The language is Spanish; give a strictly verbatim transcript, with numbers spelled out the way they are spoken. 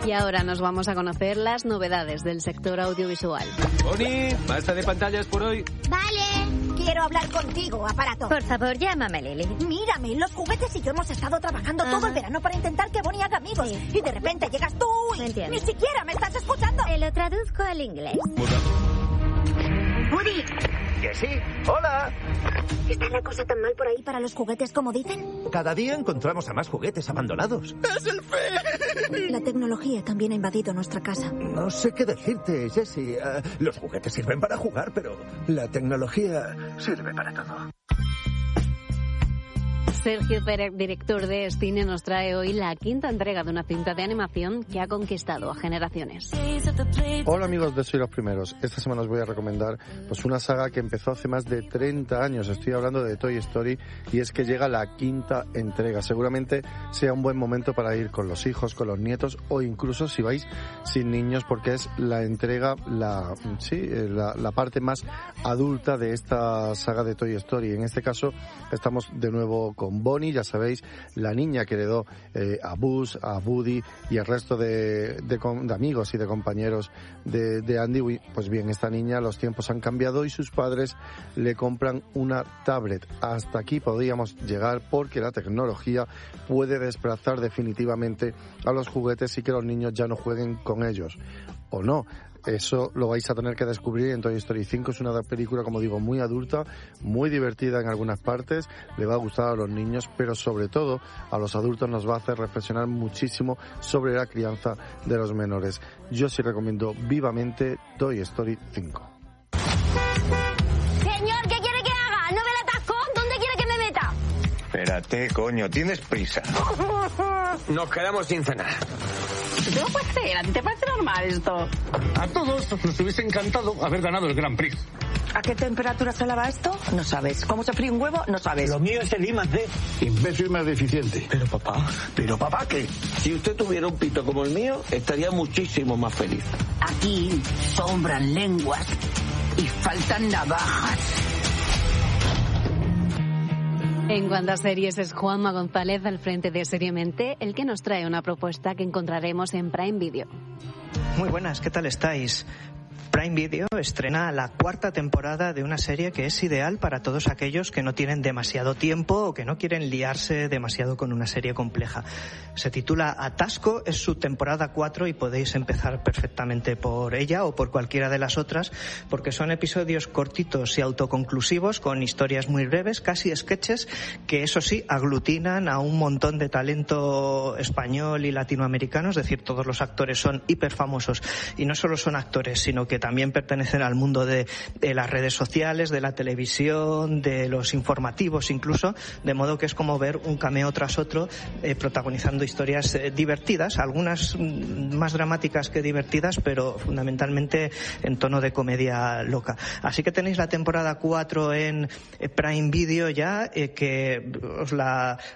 Y ahora nos vamos a conocer las novedades del sector audiovisual. Bonnie, basta de pantallas por hoy. Vale. Quiero hablar contigo, aparato. Por favor, llámame, Lily. Mírame, los juguetes y yo hemos estado trabajando Ajá. todo el verano para intentar que Bonnie haga amigos. Sí. Y de repente llegas tú y ni siquiera me estás escuchando. Te lo traduzco al inglés. Woody. Que sí. Hola. ¿Está la cosa tan mal por ahí para los juguetes como dicen? Cada día encontramos a más juguetes abandonados. ¡Es el fin! La tecnología también ha invadido nuestra casa. No sé qué decirte, Jessie. Uh, los juguetes sirven para jugar, pero la tecnología sirve para todo. Sergio Pérez, director de Cine, nos trae hoy la quinta entrega de una cinta de animación que ha conquistado a generaciones. Hola amigos de Soy los Primeros. Esta semana os voy a recomendar pues una saga que empezó hace más de treinta años. Estoy hablando de Toy Story y es que llega la quinta entrega. Seguramente sea un buen momento para ir con los hijos, con los nietos o incluso si vais sin niños, porque es la entrega, la sí, la, la parte más adulta de esta saga de Toy Story. En este caso estamos de nuevo con Bonnie, ya sabéis, la niña que heredó eh, a Buzz, a Woody y el resto de, de, de amigos y de compañeros de, de Andy. Pues bien, esta niña, los tiempos han cambiado y sus padres le compran una tablet. Hasta aquí podríamos llegar porque la tecnología puede desplazar definitivamente a los juguetes y que los niños ya no jueguen con ellos. ¿O no? Eso lo vais a tener que descubrir en Toy Story cinco. Es una película, como digo, muy adulta, muy divertida en algunas partes, le va a gustar a los niños, pero sobre todo a los adultos nos va a hacer reflexionar muchísimo sobre la crianza de los menores. Yo sí recomiendo vivamente Toy Story cinco. Señor, ¿qué quiere que haga? ¿No ve el atasco? ¿Dónde quiere que me meta? Espérate, coño, tienes prisa. Nos quedamos sin cenar. ¿Qué no puede ser? ¿A ti te parece normal esto? A todos nos hubiese encantado haber ganado el Grand Prix. ¿A qué temperatura se lava esto? No sabes. ¿Cómo se fríe un huevo? No sabes. Lo mío es el I más D. Imbécil más deficiente. Pero papá, ¿Pero papá qué? si usted tuviera un pito como el mío, estaría muchísimo más feliz. Aquí sobran lenguas y faltan navajas. En cuanto a series, es Juanma González al frente de Seriamente, el que nos trae una propuesta que encontraremos en Prime Video. Muy buenas, ¿qué tal estáis? Prime Video estrena la cuarta temporada de una serie que es ideal para todos aquellos que no tienen demasiado tiempo o que no quieren liarse demasiado con una serie compleja. Se titula Atasco, es su temporada cuatro y podéis empezar perfectamente por ella o por cualquiera de las otras, porque son episodios cortitos y autoconclusivos con historias muy breves, casi sketches, que eso sí, aglutinan a un montón de talento español y latinoamericano, es decir, todos los actores son hiper famosos y no solo son actores, sino que también pertenecen al mundo de, de las redes sociales, de la televisión, de los informativos incluso, de modo que es como ver un cameo tras otro eh, protagonizando historias eh, divertidas, algunas más dramáticas que divertidas, pero fundamentalmente en tono de comedia loca. Así que tenéis la temporada cuatro en eh, Prime Video ya, eh, que os la